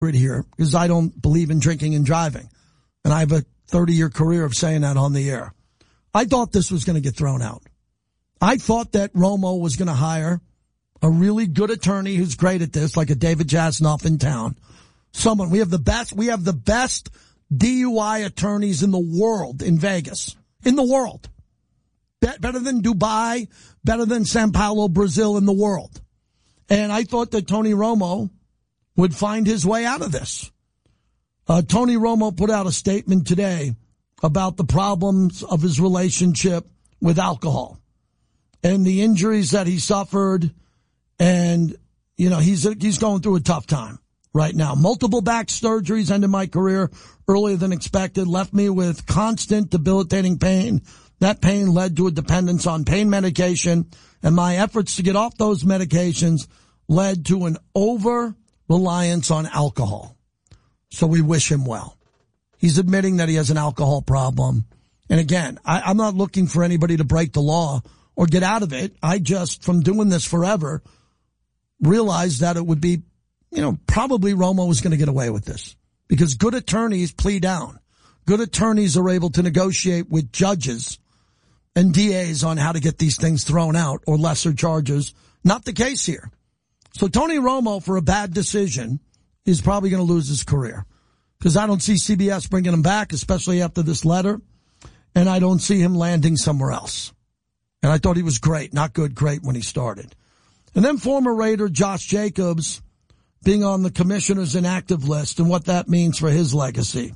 here because I don't believe in drinking and driving. And I have a 30-year career of saying that on the air. I thought this was going to get thrown out. I thought that Romo was going to hire a really good attorney who's great at this, like a David Jasnoff in town. We have the best DUI attorneys in the world in Vegas. In the world. Better than Dubai, better than Sao Paulo, Brazil in the world. And I thought that Tony Romo would find his way out of this. Tony Romo put out a statement today about the problems of his relationship with alcohol and the injuries that he suffered. And, you know, he's going through a tough time right now. Multiple back surgeries ended my career earlier than expected, left me with constant debilitating pain. That pain led to a dependence on pain medication, and my efforts to get off those medications led to an over-reliance on alcohol. So we wish him well. He's admitting that he has an alcohol problem. And again, I'm not looking for anybody to break the law or get out of it. I just, from doing this forever, realized that it would be, you know, probably Romo was going to get away with this because good attorneys plea down. Good attorneys are able to negotiate with judges and DAs on how to get these things thrown out or lesser charges. Not the case here. So Tony Romo, for a bad decision, is probably going to lose his career because I don't see CBS bringing him back, especially after this letter, and I don't see him landing somewhere else. And I thought he was great, not good, great when he started. And then former Raider Josh Jacobs being on the commissioner's inactive list and what that means for his legacy.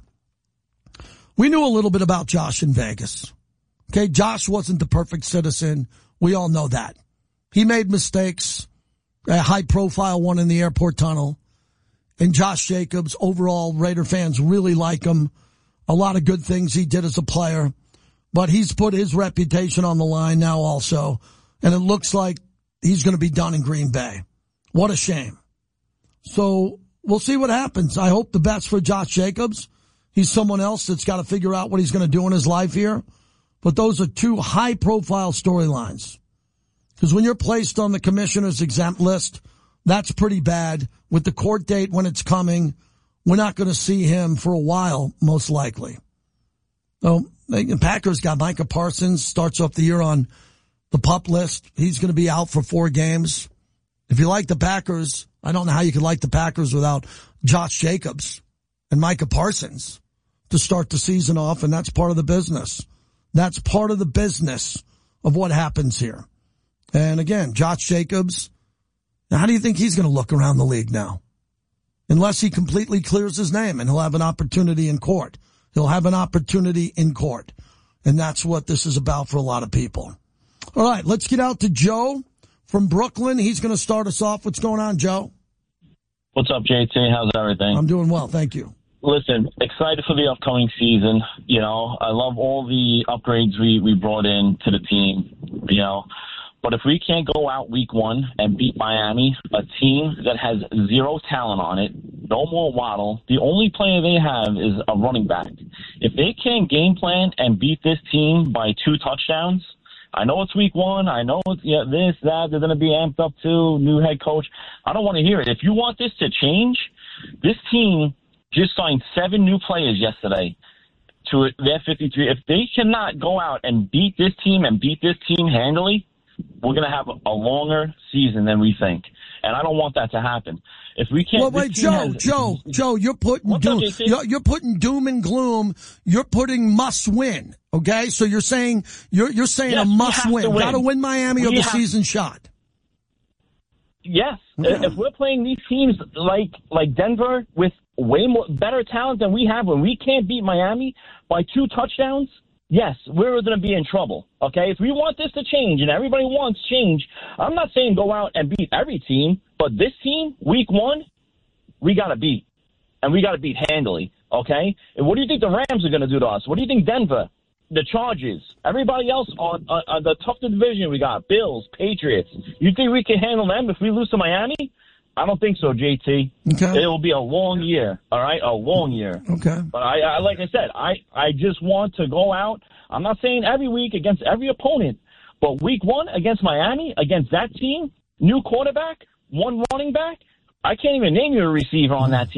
We knew a little bit about Josh in Vegas. Okay, Josh wasn't the perfect citizen. We all know that. He made mistakes, a high-profile one in the airport tunnel. And Josh Jacobs, overall, Raider fans really like him. A lot of good things he did as a player. But he's put his reputation on the line now also. And it looks like he's going to be done in Green Bay. What a shame. So we'll see what happens. I hope the best for Josh Jacobs. He's someone else that's got to figure out what he's going to do in his life here. But those are two high-profile storylines. Because when you're placed on the commissioner's exempt list, that's pretty bad. With the court date when it's coming, we're not going to see him for a while, most likely. So the Packers got Micah Parsons, starts off the year on the PUP list. He's going to be out for 4 games. If you like the Packers, I don't know how you could like the Packers without Josh Jacobs and Micah Parsons to start the season off, and that's part of the business. That's part of the business of what happens here. And again, Josh Jacobs, now how do you think he's going to look around the league now? Unless he completely clears his name, and he'll have an opportunity in court. He'll have an opportunity in court. And that's what this is about for a lot of people. All right, let's get out to Joe from Brooklyn. He's going to start us off. What's going on, Joe? What's up, JT? How's everything? I'm doing well, thank you. Listen, excited for the upcoming season. You know, I love all the upgrades we brought in to the team, you know. But if we can't go out week 1 and beat Miami, a team that has zero talent on it, no more Waddle, the only player they have is a running back. If they can't game plan and beat this team by 2 touchdowns, I know it's week 1. I know it's this, that. They're going to be amped up too, new head coach. I don't want to hear it. If you want this to change, this team just signed 7 new players yesterday to their 53. If they cannot go out and beat this team handily, we're going to have a longer season than we think. And I don't want that to happen. If we can't... Well, wait, Joe, you're putting doom. You're putting doom and gloom. You're putting must win. Okay? So you're saying yes, a must win. Got to win Miami or the season shot. Yes. Okay. If we're playing these teams like Denver with way more better talent than we have, when we can't beat Miami by 2 touchdowns, yes, we're going to be in trouble, okay? If we want this to change, and everybody wants change, I'm not saying go out and beat every team, but this team, week 1, we got to beat. And we got to beat handily, okay? And what do you think the Rams are going to do to us? What do you think Denver, the Chargers, everybody else on the tough division we got, Bills, Patriots, you think we can handle them if we lose to Miami? I don't think so, JT. Okay. It will be a long year, all right? A long year. Okay. But I like I said, I just want to go out. I'm not saying every week against every opponent, but week 1 against Miami, against that team, new quarterback, 1 running back, I can't even name you a receiver on that team.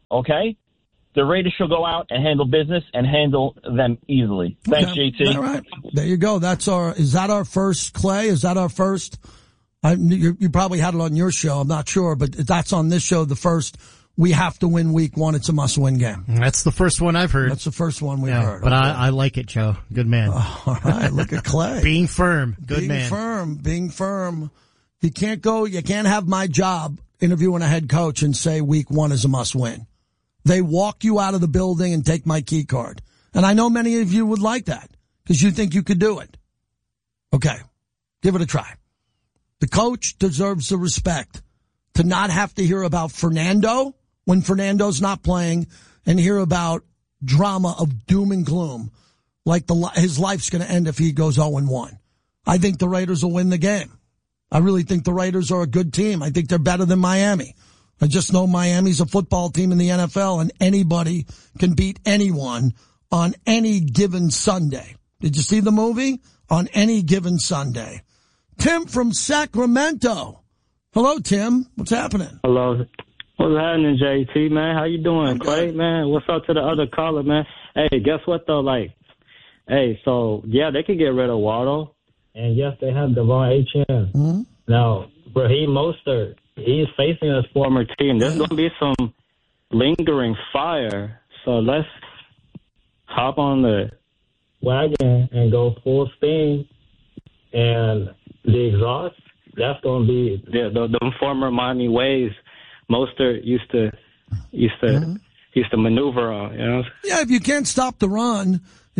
okay? The Raiders should go out and handle business and handle them easily. Thanks, JT. All right. There you go. Is that our first, Clay? Is that our first? You probably had it on your show. I'm not sure, but that's on this show. The first, we have to win week one. It's a must-win game. That's the first one I've heard. That's the first one we've heard. But okay. I like it, Joe. Good man. All right. Look at Clay. Being firm. Good man. Being firm. You can't have my job interviewing a head coach and say week one is a must-win. They walk you out of the building and take my key card. And I know many of you would like that because you think you could do it. Okay. Give it a try. The coach deserves the respect to not have to hear about Fernando when Fernando's not playing and hear about drama of doom and gloom like his life's going to end if he goes 0-1. I think the Raiders will win the game. I really think the Raiders are a good team. I think they're better than Miami. I just know Miami's a football team in the NFL, and anybody can beat anyone on any given Sunday. Did you see the movie? On any given Sunday. Tim from Sacramento. Hello, Tim. What's happening? Hello. What's happening, JT, man? How you doing? Clay, man? What's up to the other caller, man? Hey, guess what, though? So, yeah, they can get rid of Waddle. And, yes, they have Devon Achane. Mm-hmm. Now, Raheem Mostert, he's facing his former team. There's going to be some lingering fire. So let's hop on the wagon and go full steam. And the exhaust, that's going to be the former Miami ways Mostert used to maneuver on. You know? Yeah, if you can't stop the run,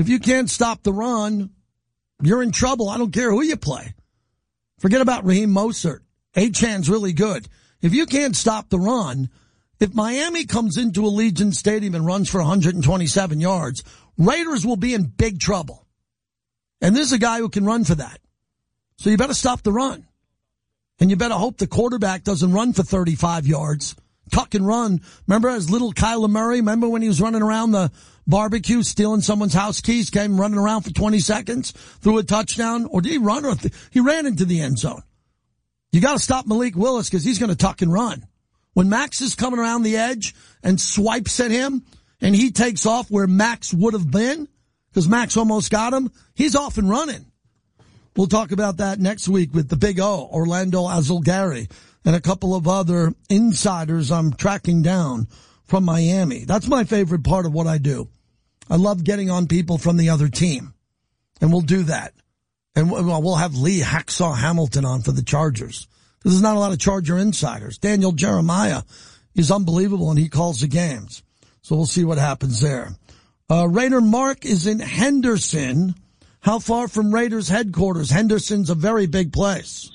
you're in trouble. I don't care who you play. Forget about Raheem Mostert. Achane's really good. If you can't stop the run, if Miami comes into Allegiant Stadium and runs for 127 yards, Raiders will be in big trouble. And this is a guy who can run for that. So you better stop the run. And you better hope the quarterback doesn't run for 35 yards. Tuck and run. Remember as little Kyler Murray? Remember when he was running around the barbecue, stealing someone's house keys, came running around for 20 seconds, threw a touchdown? Or did he run? He ran into the end zone. You got to stop Malik Willis because he's going to tuck and run. When Max is coming around the edge and swipes at him and he takes off where Max would have been because Max almost got him, he's off and running. We'll talk about that next week with the Big O, Orlando Azulgari, and a couple of other insiders I'm tracking down from Miami. That's my favorite part of what I do. I love getting on people from the other team, and we'll do that. And we'll have Lee Hacksaw Hamilton on for the Chargers. There's not a lot of Charger insiders. Daniel Jeremiah is unbelievable, and he calls the games. So we'll see what happens there. Raider Mark is in Henderson. How far from Raiders headquarters? Henderson's a very big place.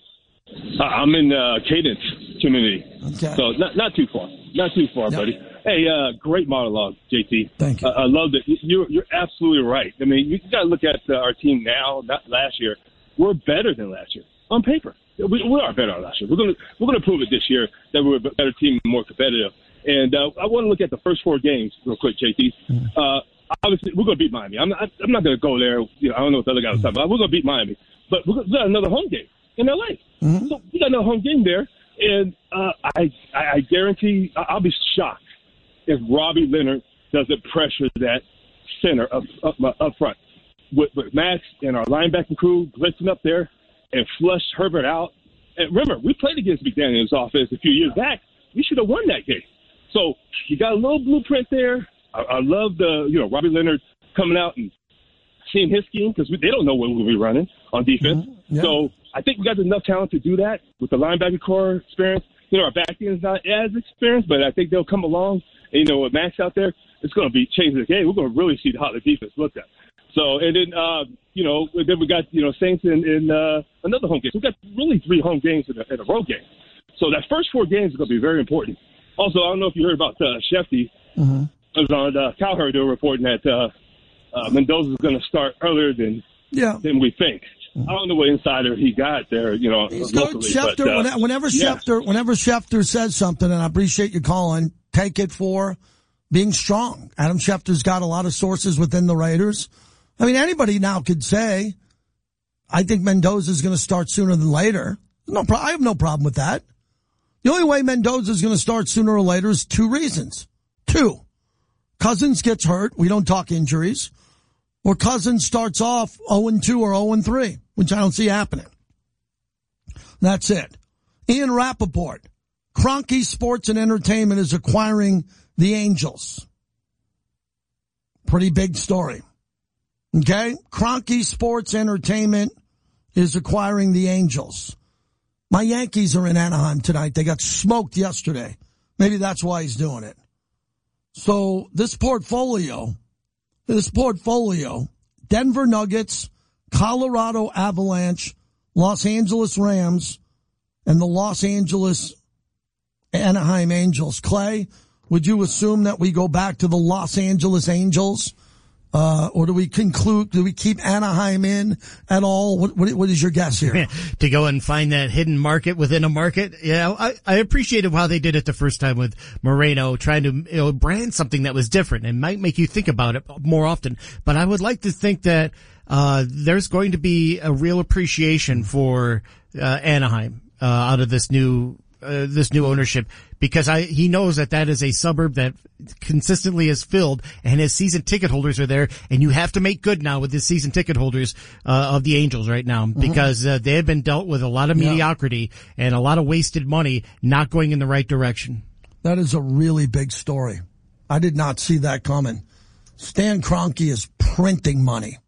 I'm in Cadence community. Okay. So not too far. Not too far, yep. Buddy. Hey, great monologue, JT. Thank you. I love it. You're absolutely right. I mean, you got to look at our team now, not last year. We're better than last year on paper. We are better than last year. We're going to prove it this year that we're a better team, more competitive. And I want to look at the first 4 games real quick, JT. Obviously, we're going to beat Miami. I'm not going to go there. You know, I don't know what the other guy was talking about. We're going to beat Miami, but we got another home game in LA. Mm-hmm. So we got another home game there, and I guarantee I'll be shocked if Robbie Leonard doesn't pressure that center up front with Max and our linebacking crew blitzing up there and flush Herbert out. And remember, we played against McDaniel's offense a few years back. We should have won that game. So you got a little blueprint there. I love Robbie Leonard coming out and seeing his scheme because they don't know what we'll be running on defense. Mm-hmm. Yeah. So I think we got enough talent to do that with the linebacker core experience. You know, our back end is not as experienced, but I think they'll come along. And, with Max out there, it's going to be changing the game. We're going to really see how the defense looks at. So, and then, then we got, Saints in another home game. So we got really 3 home games in a road game. So that first 4 games is going to be very important. Also, I don't know if you heard about Shefty. Mm-hmm. It was on Cowherd. They were reporting that Mendoza is going to start earlier than we think. I don't know what insider he got there, He's locally. Schefter, but, whenever Schefter says something, and I appreciate you calling, take it for being strong. Adam Schefter's got a lot of sources within the Raiders. I mean, anybody now could say, I think Mendoza's going to start sooner than later. I have no problem with that. The only way Mendoza's going to start sooner or later is 2 reasons. Two, Cousins gets hurt. We don't talk injuries. Or Cousins starts off 0-2 or 0-3, which I don't see happening. That's it. Ian Rappaport. Kroenke Sports and Entertainment is acquiring the Angels. Pretty big story. Okay? Kroenke Sports Entertainment is acquiring the Angels. My Yankees are in Anaheim tonight. They got smoked yesterday. Maybe that's why he's doing it. So this portfolio, Denver Nuggets, Colorado Avalanche, Los Angeles Rams, and the Los Angeles Anaheim Angels. Clay, would you assume that we go back to the Los Angeles Angels? Or do we keep Anaheim in at all? What is your guess here? To go and find that hidden market within a market. Yeah, I appreciated how they did it the first time with Moreno, trying to, brand something that was different and might make you think about it more often. But I would like to think that, there's going to be a real appreciation for, Anaheim, out of this new ownership, because he knows that is a suburb that consistently is filled, and his season ticket holders are there, and you have to make good now with the season ticket holders of the Angels right now, because they have been dealt with a lot of mediocrity and a lot of wasted money not going in the right direction. That is a really big story. I did not see that coming. Stan Kroenke is printing money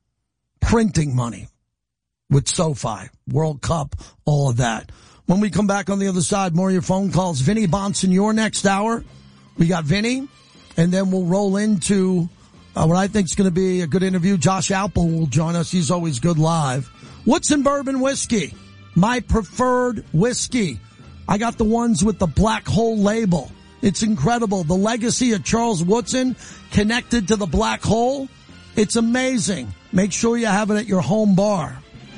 with SoFi, World Cup, all of that. When we come back on the other side, more of your phone calls. Vinny Bonson, your next hour. We got Vinny, and then we'll roll into what I think is going to be a good interview. Josh Alpel will join us. He's always good live. Woodson Bourbon Whiskey, my preferred whiskey. I got the ones with the Black Hole label. It's incredible. The legacy of Charles Woodson connected to the Black Hole. It's amazing. Make sure you have it at your home bar.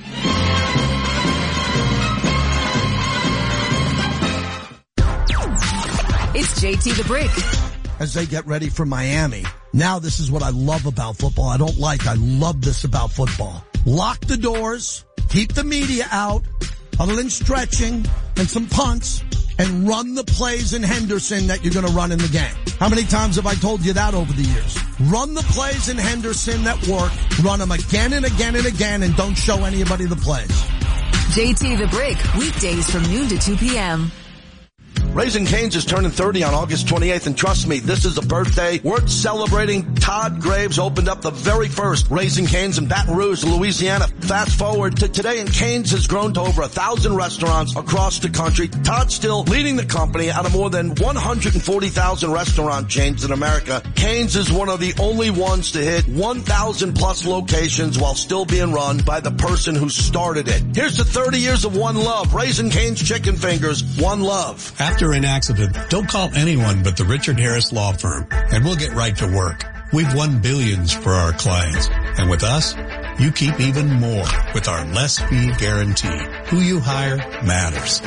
It's JT the Brick. As they get ready for Miami. Now this is what I love about football. I love this about football. Lock the doors, keep the media out, a little stretching and some punts, and run the plays in Henderson that you're going to run in the game. How many times have I told you that over the years? Run the plays in Henderson that work, run them again and again and again, and don't show anybody the plays. JT the Brick, weekdays from noon to 2 p.m. Raising Cane's is turning 30 on August 28th, and trust me, this is a birthday worth celebrating. Todd Graves opened up the very first Raising Cane's in Baton Rouge, Louisiana. Fast forward to today, and Cane's has grown to over 1,000 restaurants across the country. Todd's still leading the company out of more than 140,000 restaurant chains in America. Cane's is one of the only ones to hit 1,000 plus locations while still being run by the person who started it. Here's to 30 years of one love. Raising Cane's chicken fingers, one love. After an accident, don't call anyone but the Richard Harris Law Firm, and we'll get right to work. We've won billions for our clients, and with us, you keep even more with our less fee guarantee. Who you hire matters.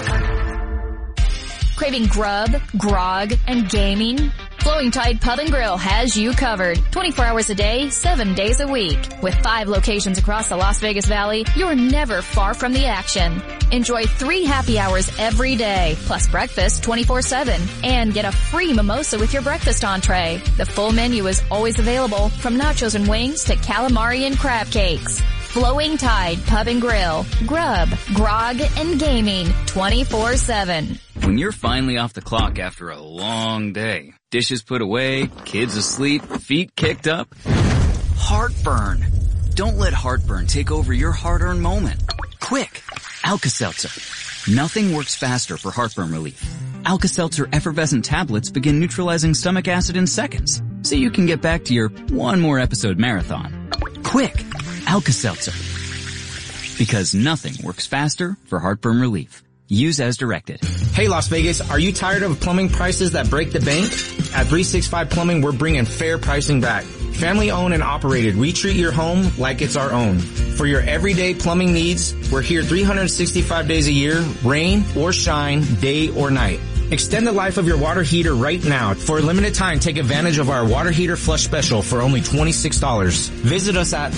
Craving grub, grog, and gaming? Flowing Tide Pub and Grill has you covered. 24 hours a day, 7 days a week. With 5 locations across the Las Vegas Valley, you're never far from the action. Enjoy 3 happy hours every day, plus breakfast 24/7. And get a free mimosa with your breakfast entree. The full menu is always available, from nachos and wings to calamari and crab cakes. Flowing Tide Pub and Grill. Grub, grog, and gaming 24/7. When you're finally off the clock after a long day, dishes put away, kids asleep, feet kicked up, heartburn. Don't let heartburn take over your hard-earned moment. Quick, Alka-Seltzer. Nothing works faster for heartburn relief. Alka-Seltzer effervescent tablets begin neutralizing stomach acid in seconds, so you can get back to your one more episode marathon. Quick, Alka-Seltzer. Because nothing works faster for heartburn relief. Use as directed. Hey Las Vegas, are you tired of plumbing prices that break the bank? At 365 Plumbing, we're bringing fair pricing back. Family owned and operated, we treat your home like it's our own. For your everyday plumbing needs, we're here 365 days a year, rain or shine, day or night. Extend the life of your water heater right now. For a limited time, take advantage of our water heater flush special for only $26. Visit us at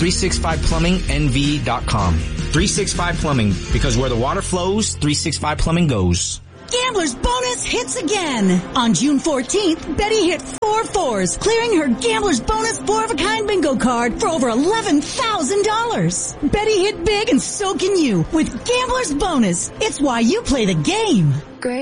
365plumbingnv.com. 365 Plumbing, because where the water flows, 365 Plumbing goes. Gambler's Bonus hits again. On June 14th, Betty hit 4 4s, clearing her Gambler's Bonus 4-of-a-kind bingo card for over $11,000. Betty hit big and so can you with Gambler's Bonus. It's why you play the game. Great.